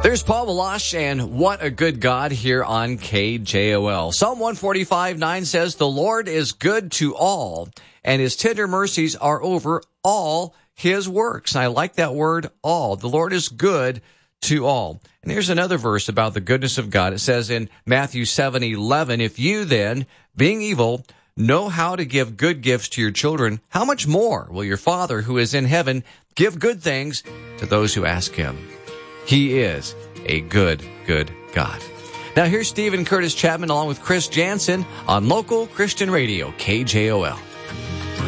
There's Paul Walash, and what a good God here on KJOL. Psalm 145:9 says, "The Lord is good to all, and his tender mercies are over all his works." And I like that word, all. The Lord is good to all. And here's another verse about the goodness of God. It says in Matthew 7:11, "If you then, being evil, know how to give good gifts to your children, how much more will your Father who is in heaven give good things to those who ask him?" He is a good, good God. Now here's Stephen Curtis Chapman along with Chris Jansen on Local Christian Radio, KJOL.